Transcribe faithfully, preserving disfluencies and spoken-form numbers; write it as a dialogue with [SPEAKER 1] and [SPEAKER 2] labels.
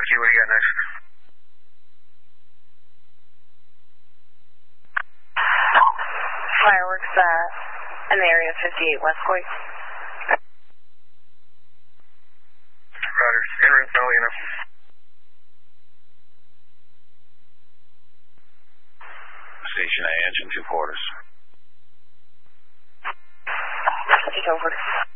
[SPEAKER 1] Cherokee, what do you got next?
[SPEAKER 2] Fireworks uh, in the area of fifty-eight West Court.
[SPEAKER 1] Roger. En route, I'll let you know.
[SPEAKER 3] Station A, engine two quarters.
[SPEAKER 2] Take over.